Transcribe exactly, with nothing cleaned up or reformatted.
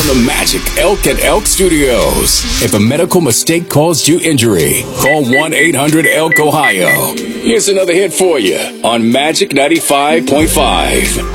from the Magic Elk and Elk Studios. If a medical mistake caused you injury, call one eight hundred elk ohio. Here's another hit for you on Magic ninety-five point five.